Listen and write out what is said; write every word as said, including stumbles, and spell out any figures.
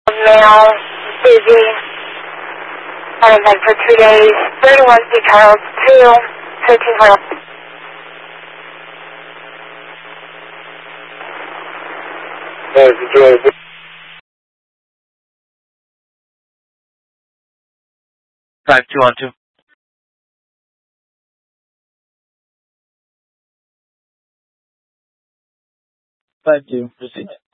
Male, busy, having been for two days. thirty-one C Charles two, thirteen Royal. Five two on two. Five two. Proceed.